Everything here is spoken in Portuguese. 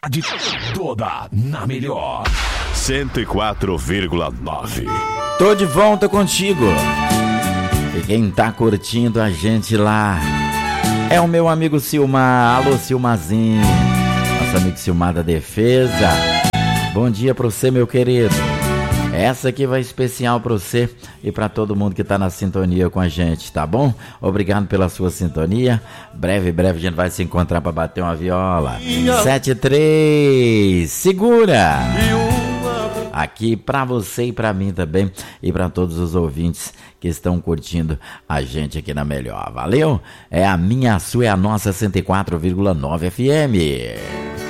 tarde toda na melhor. 104,9. Tô de volta contigo. E quem tá curtindo a gente lá é o meu amigo Silmar. Alô, Silmarzinho. Nosso amigo Silmar da Defesa. Bom dia pra você, meu querido. Essa aqui vai especial pra você e pra todo mundo que tá na sintonia com a gente, tá bom? Obrigado pela sua sintonia. Breve a gente vai se encontrar pra bater uma viola. 73, segura! Aqui pra você e pra mim também e pra todos os ouvintes que estão curtindo a gente aqui na Melhor. Valeu? É a minha, a sua, é a nossa 104,9 FM.